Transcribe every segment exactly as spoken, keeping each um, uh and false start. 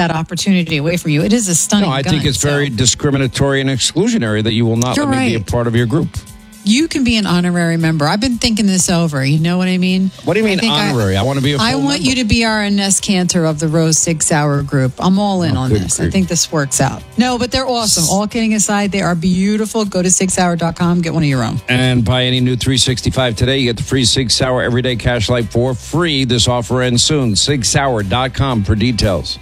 that opportunity away from you. It is a stunning No, I gun, think it's so. very discriminatory and exclusionary that you will not You're let me be right. a part of your group. You can be an honorary member. I've been thinking this over. You know what I mean? What do you mean I think honorary? I, I want to be a full I want member. you to be our Ines Cantor of the Rose Six Hour group. I'm all in Oh, on good this. grief. I think this works out. No, but they're awesome. All kidding aside, they are beautiful. Go to six hour dot com. Get one of your own. And buy any new three sixty-five today. You get the free Sig Sauer Everyday Cash Light for free. This offer ends soon. sig sauer dot com for details.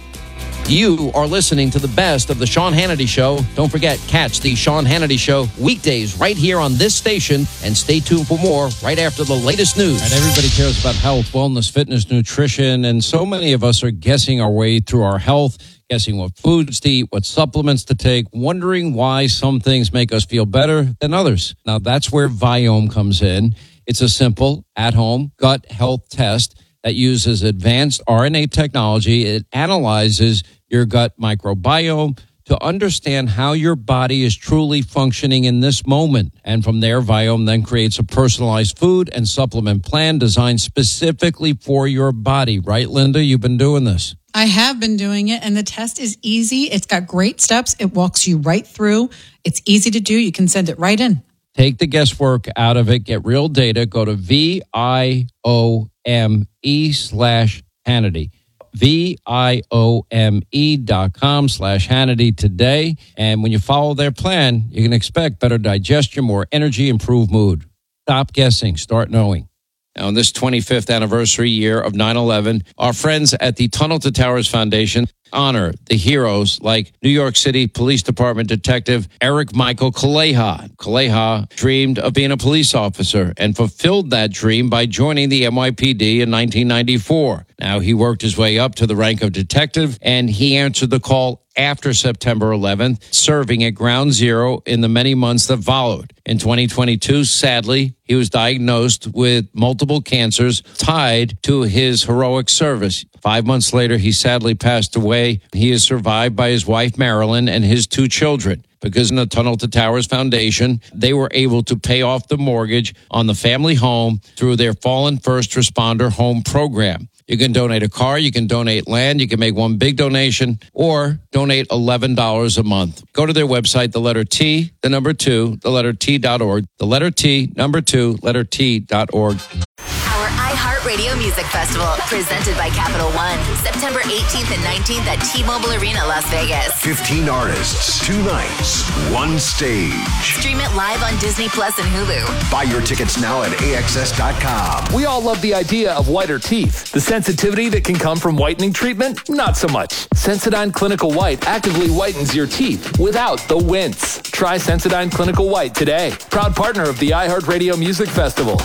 You are listening to the best of the Sean Hannity Show. Don't forget, catch the Sean Hannity Show weekdays right here on this station, and stay tuned for more right after the latest news. And everybody cares about health, wellness, fitness, nutrition, and so many of us are guessing our way through our health, guessing what foods to eat, what supplements to take, wondering why some things make us feel better than others. Now, that's where Viome comes in. It's a simple, at-home gut health test that uses advanced R N A technology. It analyzes your gut microbiome to understand how your body is truly functioning in this moment. And from there, Viome then creates a personalized food and supplement plan designed specifically for your body. Right, Linda? You've been doing this. I have been doing it, and the test is easy. It's got great steps. It walks you right through. It's easy to do. You can send it right in. Take the guesswork out of it. Get real data. Go to V I O M E slash Hannity. V I O M E dot com slash Hannity today. And when you follow their plan, you can expect better digestion, more energy, improved mood. Stop guessing. Start knowing. Now, on this twenty-fifth anniversary year of nine eleven, our friends at the Tunnel to Towers Foundation honor the heroes like New York City Police Department Detective Eric Michael Kaleha. Kaleha dreamed of being a police officer and fulfilled that dream by joining the N Y P D in nineteen ninety-four. Now, he worked his way up to the rank of detective, and he answered the call after September eleventh, serving at Ground Zero in the many months that followed. In twenty twenty-two, sadly, he was diagnosed with multiple cancers tied to his heroic service. Five months later, he sadly passed away. He is survived by his wife, Marilyn, and his two children. Because in the Tunnel to Towers Foundation, they were able to pay off the mortgage on the family home through their Fallen First Responder Home Program. You can donate a car, you can donate land, you can make one big donation, or donate eleven dollars a month. Go to their website, the letter T, the number two, the letter T dot org, the letter T, number two, letter T dot org. Our iHeartRadio Music Festival, presented by Capital One, September eighteenth and nineteenth at T-Mobile Arena, Las Vegas. fifteen artists, two nights, one stage. Stream it live on Disney Plus and Hulu. Buy your tickets now at A X S dot com. We all love the idea of whiter teeth. The sensitivity that can come from whitening treatment? Not so much. Sensodyne Clinical White actively whitens your teeth without the wince. Try Sensodyne Clinical White today. Proud partner of the iHeartRadio Music Festival.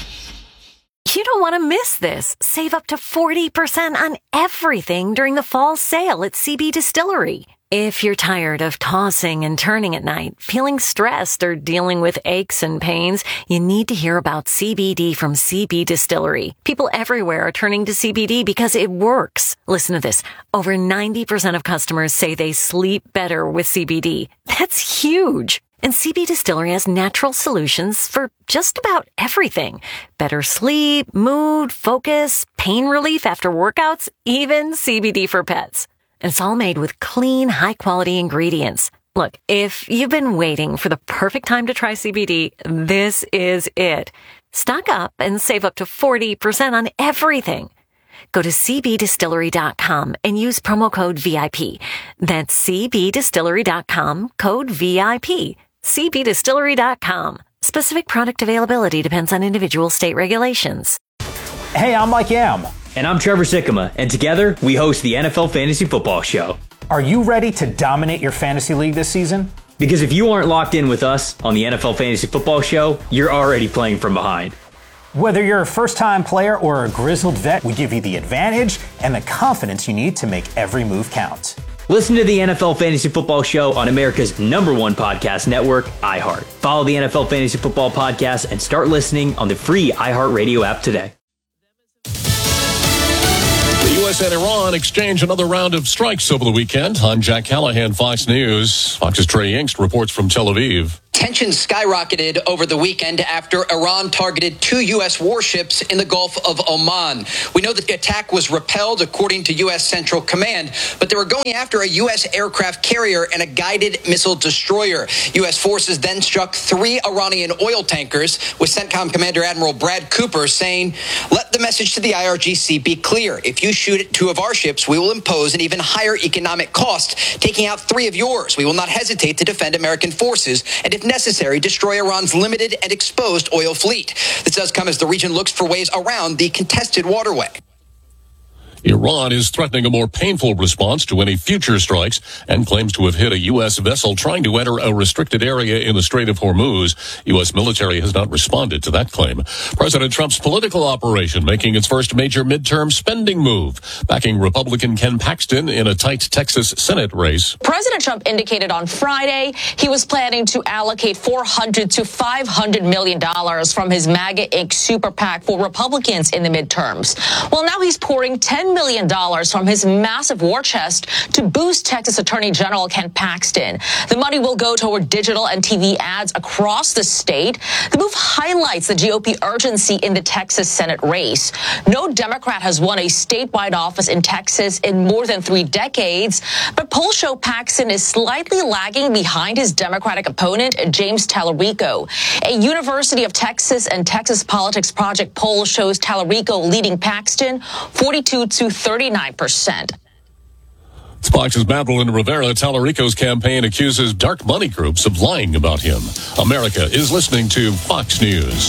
You don't want to miss this. Save up to forty percent on everything during the fall sale at C B Distillery. If you're tired of tossing and turning at night, feeling stressed, or dealing with aches and pains, you need to hear about C B D from C B Distillery. People everywhere are turning to C B D because it works. Listen to this. Over ninety percent of customers say they sleep better with C B D. That's huge. And C B Distillery has natural solutions for just about everything. Better sleep, mood, focus, pain relief after workouts, even C B D for pets. And it's all made with clean, high-quality ingredients. Look, if you've been waiting for the perfect time to try C B D, this is it. Stock up and save up to forty percent on everything. Go to C B distillery dot com and use promo code V I P. That's C B distillery dot com, code V I P. C B distillery dot com. Specific product availability depends on individual state regulations. Hey, I'm Mike Yam. And I'm Trevor Sikkema, and together we host the N F L Fantasy Football Show. Are you ready to dominate your fantasy league this season? Because if you aren't locked in with us on the N F L Fantasy Football Show, you're already playing from behind. Whether you're a first-time player or a grizzled vet, we give you the advantage and the confidence you need to make every move count. Listen to the N F L Fantasy Football Show on America's number one podcast network, iHeart. Follow the N F L Fantasy Football Podcast and start listening on the free iHeartRadio app today. The U S and Iran exchange another round of strikes over the weekend. I'm Jack Callahan, Fox News. Fox's Trey Yingst reports from Tel Aviv. Tensions skyrocketed over the weekend after Iran targeted two U S warships in the Gulf of Oman. We know that the attack was repelled, according to U S Central Command, but they were going after a U S aircraft carrier and a guided missile destroyer. U S forces then struck three Iranian oil tankers, with CENTCOM Commander Admiral Brad Cooper saying, "Let the message to the I R G C be clear. If you shoot at two of our ships, we will impose an even higher economic cost, taking out three of yours. We will not hesitate to defend American forces and, if necessary, destroy Iran's limited and exposed oil fleet." This does come as the region looks for ways around the contested waterway. Iran is threatening a more painful response to any future strikes and claims to have hit a U S vessel trying to enter a restricted area in the Strait of Hormuz. U S military has not responded to that claim. President Trump's political operation making its first major midterm spending move, backing Republican Ken Paxton in a tight Texas Senate race. President Trump indicated on Friday he was planning to allocate four hundred to five hundred million dollars from his MAGA Incorporated super PAC for Republicans in the midterms. Well, now he's pouring ten million dollars from his massive war chest to boost Texas Attorney General Ken Paxton. The money will go toward digital and T V ads across the state. The move highlights the G O P urgency in the Texas Senate race. No Democrat has won a statewide office in Texas in more than three decades, but polls show Paxton is slightly lagging behind his Democratic opponent, James Tallarico. A University of Texas and Texas Politics Project poll shows Tallarico leading Paxton forty-two to thirty-nine percent. Fox's Madeline Rivera. Tallarico's campaign accuses dark money groups of lying about him. America is listening to Fox News.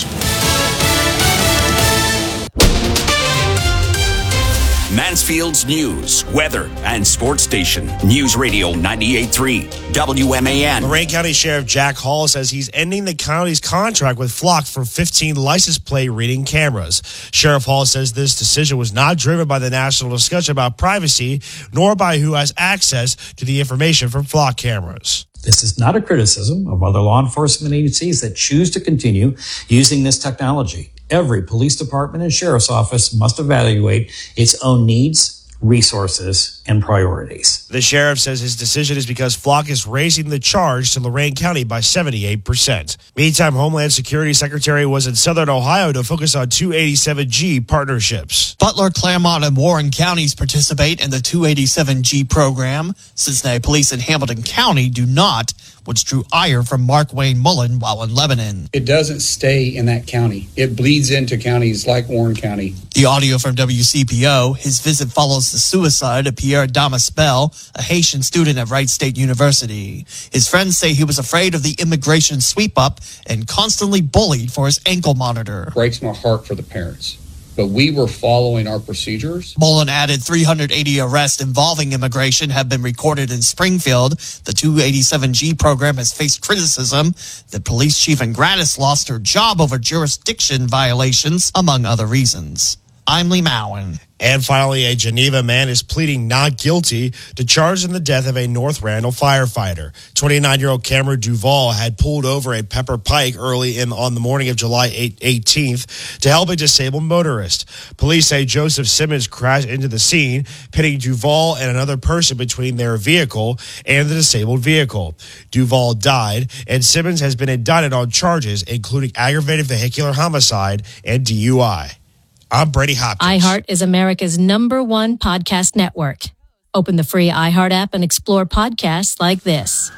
Mansfield's news, weather, and sports station. News Radio ninety-eight point three, W M A N. Lorain County Sheriff Jack Hall says he's ending the county's contract with Flock for fifteen license plate reading cameras. Sheriff Hall says this decision was not driven by the national discussion about privacy, nor by who has access to the information from Flock cameras. This is not a criticism of other law enforcement agencies that choose to continue using this technology. Every police department and sheriff's office must evaluate its own needs, resources, and priorities. The sheriff says his decision is because Flock is raising the charge to Lorain County by seventy-eight percent. Meantime, Homeland Security Secretary was in Southern Ohio to focus on two eighty-seven G partnerships. Butler, Claremont, and Warren counties participate in the two eighty-seven G program. Cincinnati Police in Hamilton County do not, which drew ire from Mark Wayne Mullen while in Lebanon. It doesn't stay in that county. It bleeds into counties like Warren County. The audio from W C P O. His visit follows the suicide of Pierre Damas Bell, a Haitian student at Wright State University. His friends say he was afraid of the immigration sweep-up and constantly bullied for his ankle monitor. Breaks my heart for the parents. But we were following our procedures. Mullen added three hundred eighty arrests involving immigration have been recorded in Springfield. The two eighty-seven G program has faced criticism. The police chief in Gradis lost her job over jurisdiction violations, among other reasons. I'm Lee Mowen. And finally, a Geneva man is pleading not guilty to charge in the death of a North Randall firefighter. twenty-nine-year-old Cameron Duval had pulled over a Pepper Pike early in on the morning of July eighteenth to help a disabled motorist. Police say Joseph Simmons crashed into the scene, pitting Duval and another person between their vehicle and the disabled vehicle. Duval died, and Simmons has been indicted on charges including aggravated vehicular homicide and D U I. I'm Brady Hopkins. iHeart is America's number one podcast network. Open the free iHeart app and explore podcasts like this.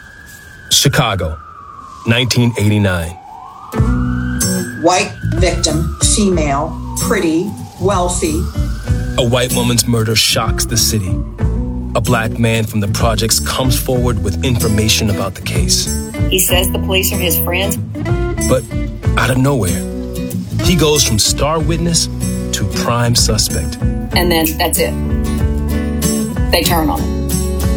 Chicago, nineteen eighty-nine. White victim, female, pretty, wealthy. A white woman's murder shocks the city. A black man from the projects comes forward with information about the case. He says the police are his friends. But out of nowhere, he goes from star witness to prime suspect. And then that's it. They turn on him.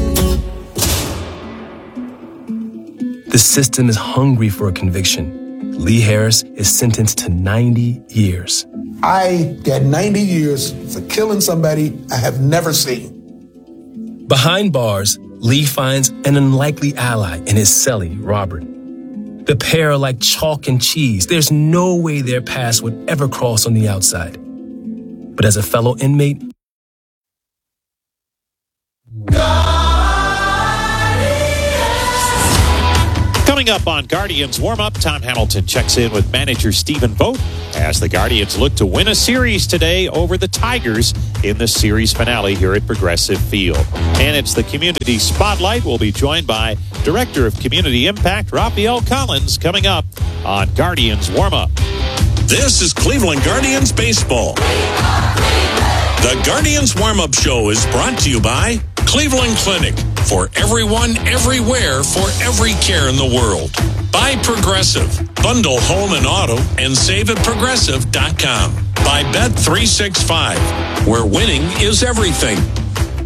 The system is hungry for a conviction. Lee Harris is sentenced to ninety years. I got ninety years for killing somebody I have never seen. Behind bars, Lee finds an unlikely ally in his cellie, Robert. The pair are like chalk and cheese. There's no way their paths would ever cross on the outside. But as a fellow inmate, Coming Coming up on Guardians Warm-Up, Tom Hamilton checks in with manager Stephen Vogt as the Guardians look to win a series today over the Tigers in the series finale here at Progressive Field. And it's the Community Spotlight. We'll be joined by Director of Community Impact, Raphael Collins, coming up on Guardians Warm-Up. This is Cleveland Guardians Baseball. The Guardians Warm-Up Show is brought to you by Cleveland Clinic. For everyone, everywhere, for every care in the world. By Progressive. Bundle home and auto and save at progressive dot com. By Bet three sixty-five, where winning is everything.